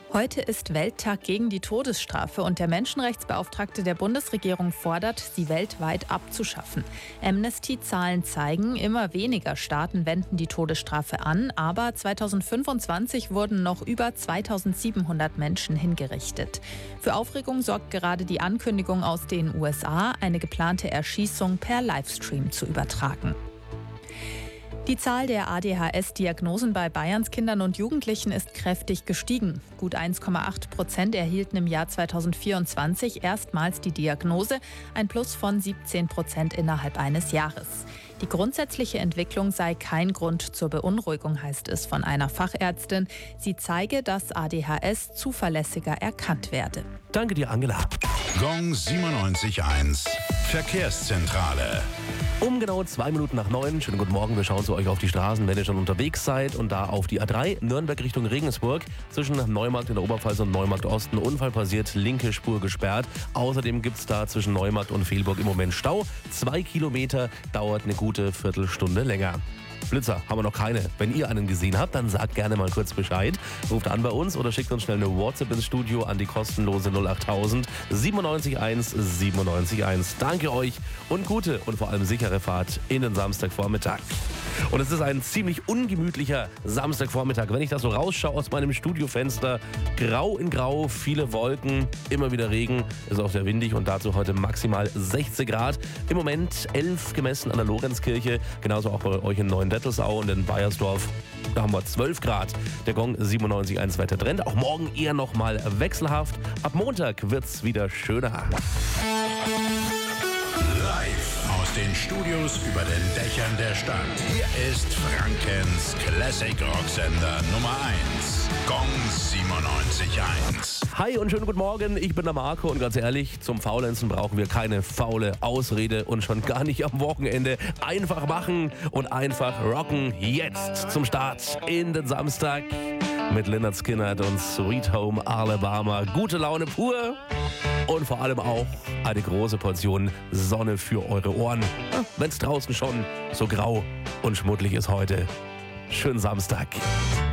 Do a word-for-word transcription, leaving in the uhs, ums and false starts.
Heute ist Welttag gegen die Todesstrafe und der Menschenrechtsbeauftragte der Bundesregierung fordert, sie weltweit abzuschaffen. Amnesty-Zahlen zeigen, immer weniger Staaten wenden die Todesstrafe an, aber zweitausendfünfundzwanzig wurden noch über zweitausendsiebenhundert Menschen hingerichtet. Für Aufregung sorgt gerade die Ankündigung aus den U S A, eine geplante Erschießung per Livestream zu übertragen. Die Zahl der A D H S-Diagnosen bei Bayerns Kindern und Jugendlichen ist kräftig gestiegen. Gut eins Komma acht Prozent erhielten im Jahr zweitausendvierundzwanzig erstmals die Diagnose, ein Plus von siebzehn Prozent innerhalb eines Jahres. Die grundsätzliche Entwicklung sei kein Grund zur Beunruhigung, heißt es von einer Fachärztin. Sie zeige, dass A D H S zuverlässiger erkannt werde. Danke dir, Angela. Gong siebenundneunzig Komma eins Verkehrszentrale. Um genau zwei Minuten nach neun. Schönen guten Morgen. Wir schauen zu euch auf die Straßen, wenn ihr schon unterwegs seid. Und da auf die A drei, Nürnberg Richtung Regensburg. Zwischen Neumarkt in der Oberpfalz und Neumarkt Osten. Unfall passiert, linke Spur gesperrt. Außerdem gibt es da zwischen Neumarkt und Velburg im Moment Stau. Zwei Kilometer, dauert eine gute Viertelstunde länger. Blitzer haben wir noch keine. Wenn ihr einen gesehen habt, dann sagt gerne mal kurz Bescheid. Ruft an bei uns oder schickt uns schnell eine WhatsApp ins Studio an die kostenlose null acht tausend siebenundneunzig eins siebenundneunzig eins. Danke euch und gute und vor allem sichere Fahrt in den Samstagvormittag. Und es ist ein ziemlich ungemütlicher Samstagvormittag. Wenn ich da so rausschaue aus meinem Studiofenster, grau in grau, viele Wolken, immer wieder Regen, ist auch sehr windig und dazu heute maximal sechzehn Grad. Im Moment elf gemessen an der Lorenzkirche, genauso auch bei euch in Neuendettelsau und in Baiersdorf. Da haben wir zwölf Grad. Der Gong siebenundneunzig Komma eins weiter Trend. Auch morgen eher noch mal wechselhaft. Ab Montag wird's wieder schöner. Live aus den Studios über den Dächern der Stadt. Hier ist Frankens Classic Rocksender Nummer eins. Gong siebenundneunzig Komma eins. Hi und schönen guten Morgen, ich bin der Marco und ganz ehrlich, zum Faulenzen brauchen wir keine faule Ausrede und schon gar nicht am Wochenende. Einfach machen und einfach rocken. Jetzt zum Start in den Samstag mit Lynyrd Skynyrd und Sweet Home Alabama. Gute Laune pur und vor allem auch eine große Portion Sonne für eure Ohren. Wenn es draußen schon so grau und schmuddelig ist heute. Schönen Samstag.